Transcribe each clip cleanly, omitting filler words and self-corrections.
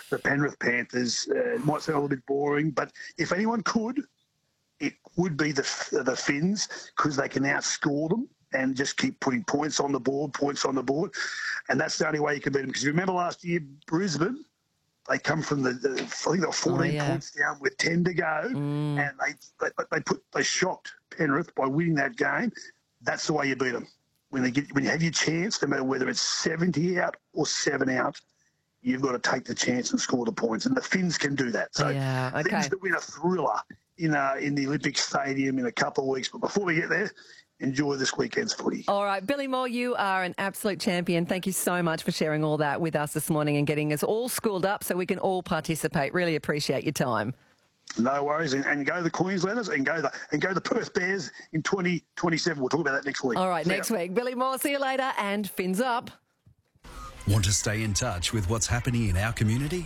the Penrith Panthers. It might sound a little bit boring, but if anyone could, it would be the Finns, because they can outscore them and just keep putting points on the board. And that's the only way you can beat them. Because you remember last year, Brisbane, they come from I think they were 14 points down with 10 to go, and they shocked Penrith by winning that game. That's the way you beat them. When you have your chance, no matter whether it's 70 out or 7 out, you've got to take the chance and score the points. And the Finns can do that. So Finns to win a thriller in the Olympic Stadium in a couple of weeks. But before we get there, enjoy this weekend's footy. All right, Billy Moore, you are an absolute champion. Thank you so much for sharing all that with us this morning and getting us all schooled up so we can all participate. Really appreciate your time. No worries, and go the Queenslanders and go the Perth Bears in 2027. We'll talk about that next week. All right, next week. Billy Moore, see you later, and Fins up. Want to stay in touch with what's happening in our community?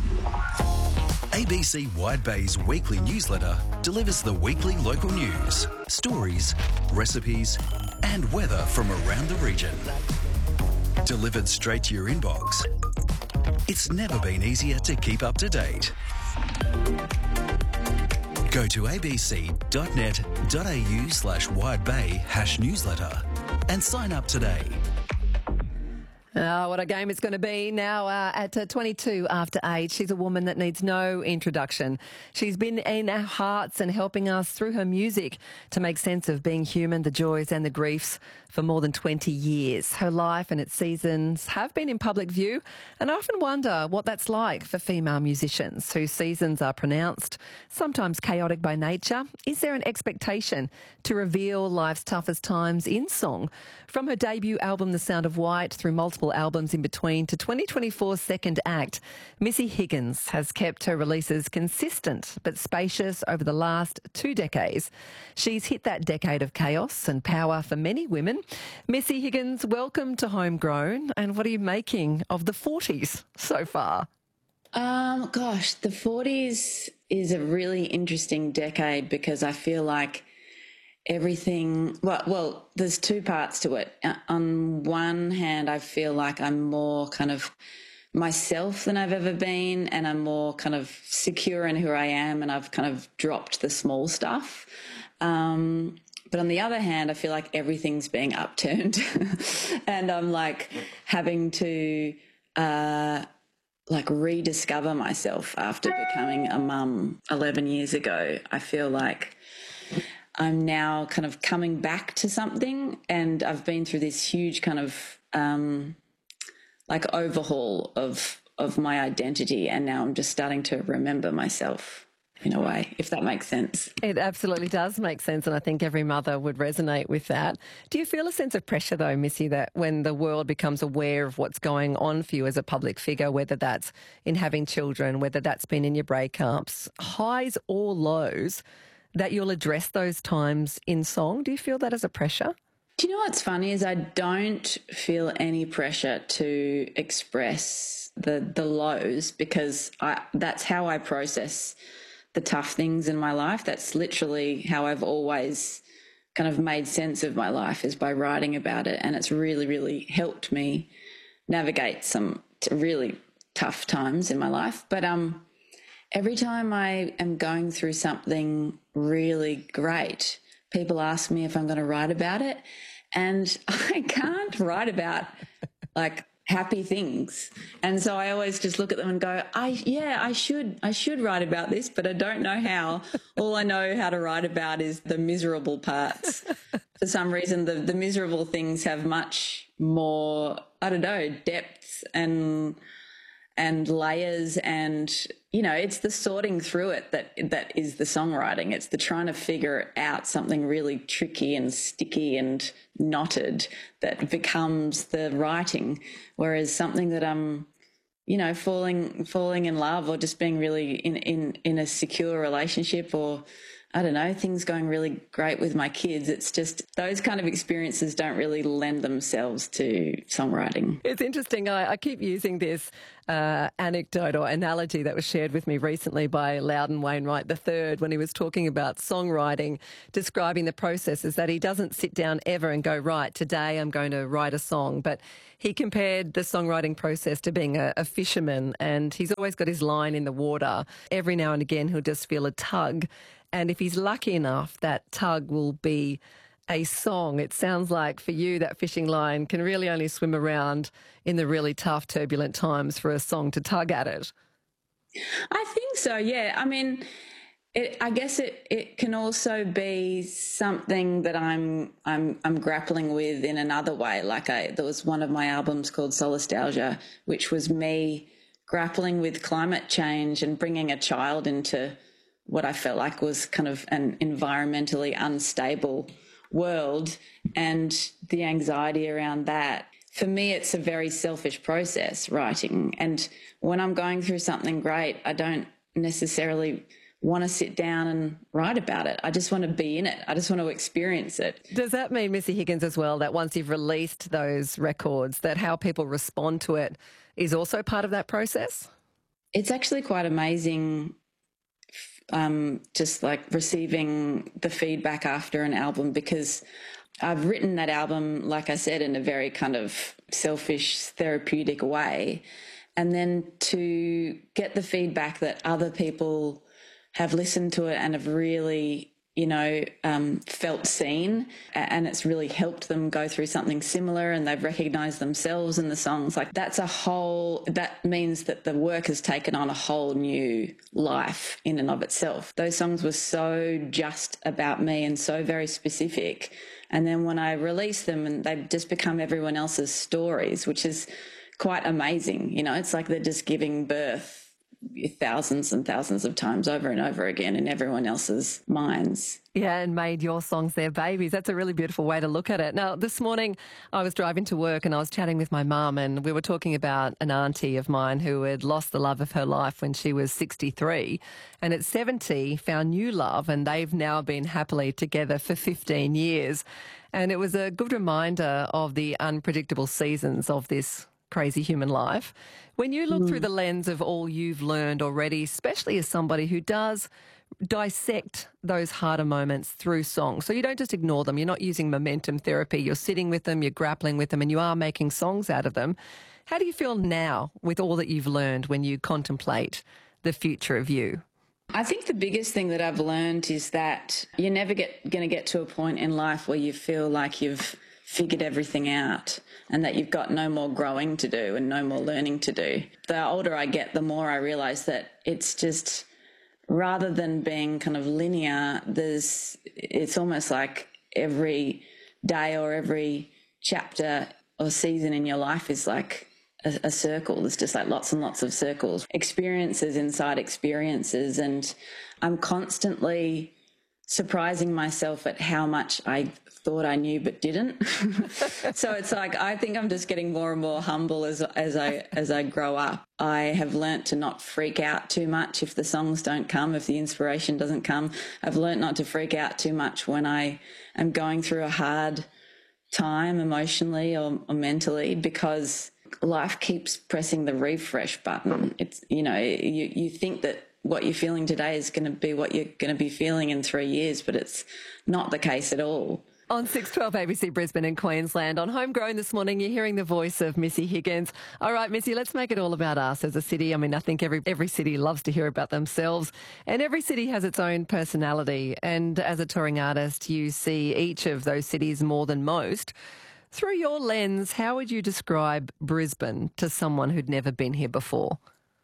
ABC Wide Bay's weekly newsletter delivers the weekly local news, stories, recipes and weather from around the region. Delivered straight to your inbox. It's never been easier to keep up to date. Go to abc.net.au/widebay/newsletter and sign up today. What a game it's going to be now at 22 after 8. She's a woman that needs no introduction. She's been in our hearts and helping us through her music to make sense of being human, the joys and the griefs for more than 20 years. Her life and its seasons have been in public view, and I often wonder what that's like for female musicians whose seasons are pronounced, sometimes chaotic by nature. Is there an expectation to reveal life's toughest times in song? From her debut album, The Sound of White, through multiple albums in between to 2024's second act, Missy Higgins has kept her releases consistent but spacious over the last 2 decades. She's hit that decade of chaos and power for many women. Missy Higgins, welcome to Homegrown. And what are you making of the 40s so far? Gosh, the 40s is a really interesting decade because I feel like everything, well, there's 2 parts to it. On one hand, I feel like I'm more kind of myself than I've ever been, and I'm more kind of secure in who I am, and I've kind of dropped the small stuff. But on the other hand, I feel like everything's being upturned and I'm like having to like rediscover myself after becoming a mum 11 years ago. I feel like I'm now kind of coming back to something, and I've been through this huge kind of like overhaul of my identity, and now I'm just starting to remember myself in a way, if that makes sense. It absolutely does make sense, and I think every mother would resonate with that. Do you feel a sense of pressure though, Missy, that when the world becomes aware of what's going on for you as a public figure, whether that's in having children, whether that's been in your breakups, highs or lows, that you'll address those times in song? Do you feel that as a pressure? Do you know what's funny is I don't feel any pressure to express the lows, because that's how I process the tough things in my life. That's literally how I've always kind of made sense of my life, is by writing about it. And it's really, really helped me navigate some really tough times in my life. But every time I am going through something really great, people ask me if I'm going to write about it. And I can't write about like happy things. And so I always just look at them and go, I should write about this, but I don't know how. All I know how to write about is the miserable parts. For some reason, the miserable things have much more, I don't know, depth and layers, and it's the sorting through it that is the songwriting. It's the trying to figure out something really tricky and sticky and knotted that becomes the writing. Whereas something that I'm, falling in love, or just being really in a secure relationship, or I don't know, things going really great with my kids. It's just those kind of experiences don't really lend themselves to songwriting. It's interesting. I keep using this anecdote or analogy that was shared with me recently by Loudon Wainwright III when he was talking about songwriting, describing the process is that he doesn't sit down ever and go, right, today I'm going to write a song. But he compared the songwriting process to being a fisherman, and he's always got his line in the water. Every now and again he'll just feel a tug. And if he's lucky enough, that tug will be a song. It sounds like for you, that fishing line can really only swim around in the really tough, turbulent times for a song to tug at it. I think so, yeah. I mean, I guess it can also be something that I'm grappling with in another way. Like there was one of my albums called Solastalgia, which was me grappling with climate change and bringing a child into what I felt like was kind of an environmentally unstable world and the anxiety around that. For me, it's a very selfish process, writing. And when I'm going through something great, I don't necessarily want to sit down and write about it. I just want to be in it. I just want to experience it. Does that mean, Missy Higgins, as well, that once you've released those records, that how people respond to it is also part of that process? It's actually quite amazing, just like receiving the feedback after an album, because I've written that album, like I said, in a very kind of selfish, therapeutic way. And then to get the feedback that other people have listened to it and have really, felt seen, and it's really helped them go through something similar, and they've recognised themselves in the songs. Like that means that the work has taken on a whole new life in and of itself. Those songs were so just about me and so very specific. And then when I release them, and they've just become everyone else's stories, which is quite amazing. It's like they're just giving birth thousands and thousands of times over and over again in everyone else's minds. Yeah, and made your songs their babies. That's a really beautiful way to look at it. Now, this morning I was driving to work and I was chatting with my mum, and we were talking about an auntie of mine who had lost the love of her life when she was 63, and at 70 found new love, and they've now been happily together for 15 years. And it was a good reminder of the unpredictable seasons of this crazy human life. When you look through the lens of all you've learned already, especially as somebody who does dissect those harder moments through songs, so you don't just ignore them, you're not using momentum therapy, you're sitting with them, you're grappling with them, and you are making songs out of them. How do you feel now with all that you've learned when you contemplate the future of you? I think the biggest thing that I've learned is that you're never going to get to a point in life where you feel like you've figured everything out and that you've got no more growing to do and no more learning to do. The older I get, the more I realise that it's just, rather than being kind of linear, it's almost like every day or every chapter or season in your life is like a circle. There's just like lots and lots of circles, experiences inside experiences, and I'm constantly surprising myself at how much I thought I knew but didn't. So it's like I think I'm just getting more and more humble as I grow up. I have learnt to not freak out too much if the songs don't come, if the inspiration doesn't come. I've learnt not to freak out too much when I am going through a hard time emotionally or mentally, because life keeps pressing the refresh button. It's, you think that what you're feeling today is going to be what you're going to be feeling in 3 years, but it's not the case at all. On 612 ABC Brisbane and Queensland, on Homegrown this morning, you're hearing the voice of Missy Higgins. All right, Missy, let's make it all about us as a city. I mean, I think every city loves to hear about themselves, and every city has its own personality. And as a touring artist, you see each of those cities more than most. Through your lens, how would you describe Brisbane to someone who'd never been here before?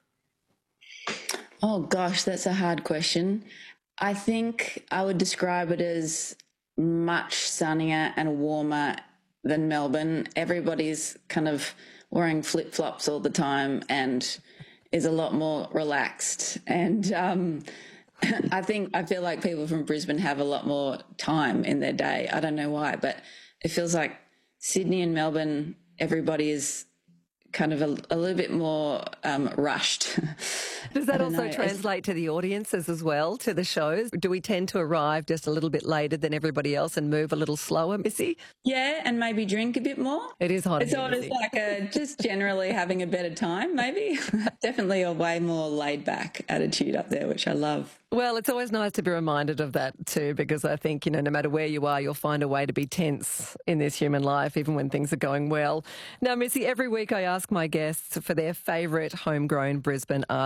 Oh, gosh, that's a hard question. I think I would describe it as much sunnier and warmer than Melbourne. Everybody's kind of wearing flip-flops all the time and is a lot more relaxed. And I feel like people from Brisbane have a lot more time in their day. I don't know why, but it feels like Sydney and Melbourne, everybody is kind of a little bit more rushed. Does that also know. translate to the audiences as well, to the shows? Do we tend to arrive just a little bit later than everybody else and move a little slower, Missy? Yeah, and maybe drink a bit more. It is hot. It's almost like just generally having a better time, maybe. Definitely a way more laid back attitude up there, which I love. Well, it's always nice to be reminded of that too, because I think, no matter where you are, you'll find a way to be tense in this human life, even when things are going well. Now, Missy, every week I ask my guests for their favourite homegrown Brisbane artist.